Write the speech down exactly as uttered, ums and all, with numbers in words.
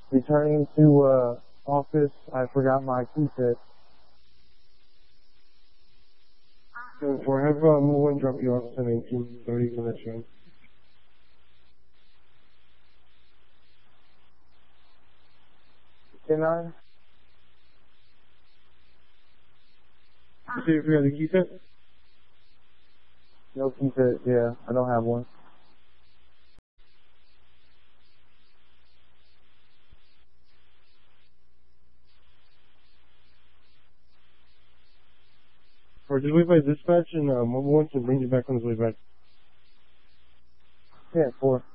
Returning to, uh, office, I forgot my key set. So for have uh, move and drop you off seventeen thirty minutes, right? Can I? See if you have the key set? No key set, yeah, I don't have one. Or just wait by dispatch and uh, mobile one to bring you back on his way back. Yeah, four.